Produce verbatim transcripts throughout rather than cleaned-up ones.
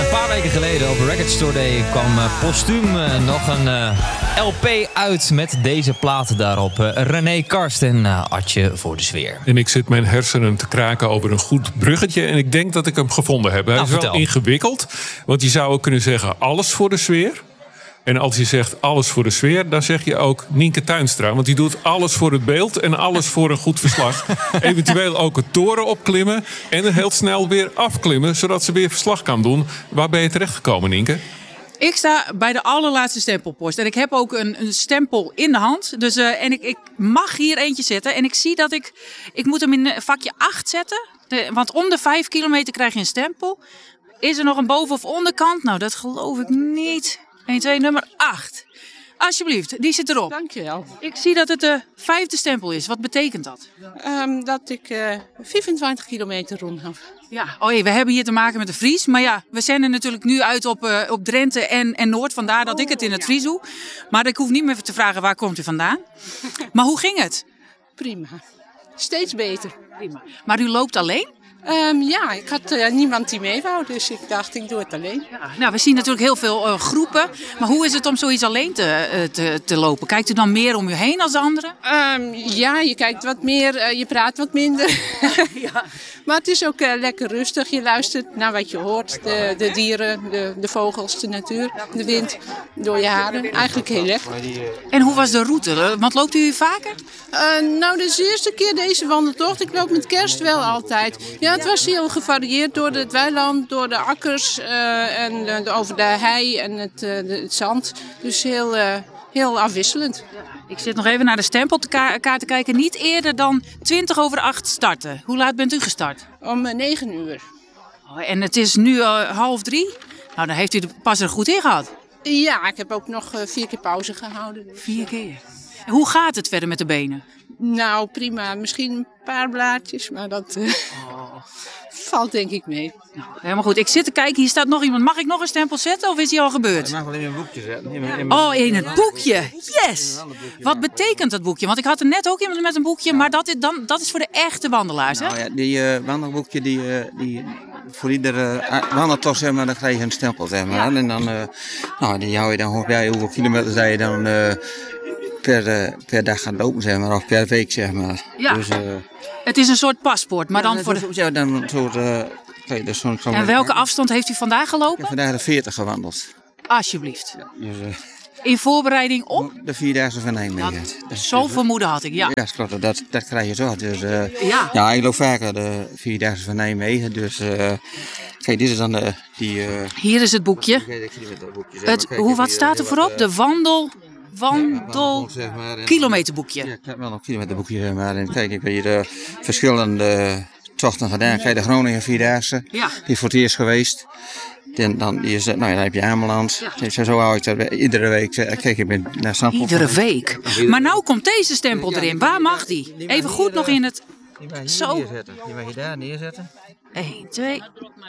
paar weken geleden op Record Store Day kwam uh, postuum uh, nog een uh, L P uit met deze platen daarop. Uh, René Karst en uh, Atje voor de sfeer. En ik zit mijn hersenen te kraken over een goed bruggetje. En ik denk dat ik hem gevonden heb. Hij nou, is wel vertel. ingewikkeld. Want je zou ook kunnen zeggen alles voor de sfeer. En als je zegt alles voor de sfeer, dan zeg je ook Nienke Tuinstra. Want die doet alles voor het beeld en alles voor een goed verslag. Eventueel ook het toren opklimmen en er heel snel weer afklimmen, zodat ze weer verslag kan doen. Waar ben je terechtgekomen, Nienke? Ik sta bij de allerlaatste stempelpost. En ik heb ook een, een stempel in de hand. Dus, uh, en ik, ik mag hier eentje zetten. En ik zie dat ik... Ik moet hem in vakje acht zetten. De, want om de vijf kilometer krijg je een stempel. Is er nog een boven- of onderkant? Nou, dat geloof ik niet. een, twee, nummer acht. Alsjeblieft, die zit erop. Dankjewel. Ik zie dat het de vijfde stempel is. Wat betekent dat? Um, dat ik uh, vijfentwintig kilometer rond heb. Ja, oh jee, we hebben hier te maken met de Fries. Maar ja, we zenden natuurlijk nu uit op, uh, op Drenthe en, en Noord. Vandaar dat ik het in het Fries doe. Maar ik hoef niet meer te vragen waar komt u vandaan. Maar hoe ging het? Prima. Steeds beter. Prima. Maar u loopt alleen? Um, ja, ik had uh, niemand die mee wou, dus ik dacht ik doe het alleen. Ja, nou, we zien natuurlijk heel veel uh, groepen. Maar hoe is het om zoiets alleen te, uh, te, te lopen? Kijkt u dan meer om u heen als anderen? Um, ja, je kijkt wat meer, uh, je praat wat minder. Ja. Maar het is ook uh, lekker rustig. Je luistert naar wat je hoort. De, de dieren, de, de vogels, de natuur, de wind door je haren. Eigenlijk heel lekker. En hoe was de route? Want loopt u vaker? Uh, nou, dit is de eerste keer deze wandeltocht. Ik loop met kerst wel altijd. Ja, het was heel gevarieerd door het weiland, door de akkers uh, en uh, over de hei en het, uh, de, het zand. Dus heel, uh, heel afwisselend. Ik zit nog even naar de stempelkaart te kijken. Niet eerder dan twintig over acht starten. Hoe laat bent u gestart? Om uh, negen uur. Oh, en het is nu uh, half drie? Nou, dan heeft u de pas er goed in gehad. Ja, ik heb ook nog uh, vier keer pauze gehouden. Dus. Vier keer? En hoe gaat het verder met de benen? Nou, prima. Misschien een paar blaadjes, maar dat uh, oh. valt denk ik mee. Nou, helemaal goed. Ik zit te kijken, hier staat nog iemand. Mag ik nog een stempel zetten of is die al gebeurd? Je mag wel in een boekje zetten. In mijn, in mijn... Oh, in het boekje. Yes! Wat betekent dat boekje? Want ik had er net ook iemand met een boekje, maar dat is, dan, dat is voor de echte wandelaars, hè? Nou ja, die uh, wandelboekje, die, uh, die, voor iedere uh, wandeltocht, zeg maar, dan krijg je een stempel, zeg maar. Ja. En dan, uh, nou, die hou je dan op bij hoeveel kilometer je dan... Uh, Per, uh, per dag gaan lopen, zeg maar, of per week, zeg maar. Ja. Dus, uh, het is een soort paspoort, maar ja, dan voor de... Ja, dan een soort... Uh, okay, dus zo'n, zo'n en welke afstand heeft u vandaag gelopen? Ik heb vandaag de veertig gewandeld. Alsjeblieft. Ja, dus, uh, in voorbereiding op? De Vierdaagse van Nijmegen. Dus, Zo'n dus, vermoeden had ik, ja. Ja, dat klopt. Dat, dat krijg je zo. Dus, uh, ja. ja, ik loop vaker de Vierdaagse van Nijmegen. Dus, uh, kijk, dit is dan de... Die, uh, hier is het boekje. Het, het, hoe, wat staat er voorop? De wandel... Wandel, ja, zeg maar, kilometerboekje. Ja, ik heb wel een kilometerboekje, maar en kijk, ik heb hier de verschillende tochten gedaan. Kijk, de Groningen Vierdaagse, ja. Die is voor het eerst geweest. Dan, dan, is, nou, dan heb je Ameland. Ja. Dus zo hou ik dat iedere week. Kijk, ik ben naar Zandvoort. Iedere week. Maar nou komt deze stempel erin. Waar mag die? Even goed nog in het... Die mag je zo. Neerzetten. Die mag je daar neerzetten. één, twee...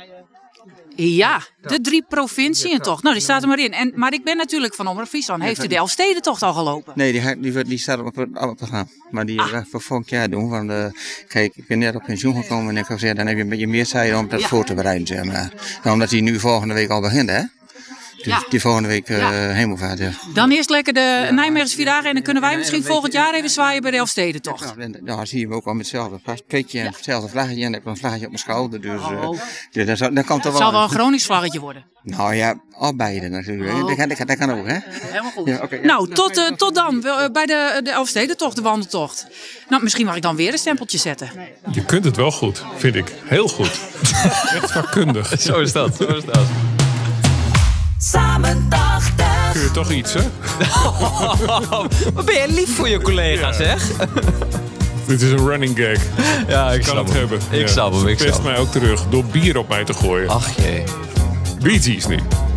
Ja, de drie provinciën toch. Nou, die staat er maar in. En, maar ik ben natuurlijk van Omroep Friesland. Heeft u de Elfstedentocht al gelopen? Nee, die, die, die staat op het, op het programma. Maar die ah. voor volgend jaar doen. Want, uh, kijk, ik ben net op pensioen gekomen en ik zou zeggen, dan heb je een beetje meer tijd om dat ja. voor te bereiden. Zeg maar. Nou, omdat die nu volgende week al begint, hè? Dus ja. Die volgende week uh, ja. hemelvaart. Ja. Dan eerst lekker de ja. Nijmeegse Vierdagen en dan kunnen wij misschien volgend jaar even zwaaien bij de Elfstedentocht. Ja, dan zie je hem ook al met hetzelfde petje en hetzelfde vlaggetje. En dan heb ik een vlaggetje op mijn schouder. Dus, oh. uh, dus dat, zal, dat komt er wel. Het zal wel een Gronings vlaggetje worden. Nou ja, al beide natuurlijk. Oh. Dat, kan, dat, kan, dat kan ook, hè? Helemaal goed. Ja, okay, ja. Nou, tot, uh, tot dan bij de, de Elfstedentocht, de wandeltocht. Nou, misschien mag ik dan weer een stempeltje zetten. Je kunt het wel goed, vind ik. Heel goed. Echt vakkundig. Zo is dat, zo is dat. Samen tachtig. Kun je toch iets, hè? Wat ben je lief voor je collega's, ja. Zeg. Dit is een running gag. Ja, ik kan snap het hem. hebben. Ik ja. snap hem, ik snap hem. Pest mij ook terug door bier op mij te gooien. Ach jee. Bee Gees niet.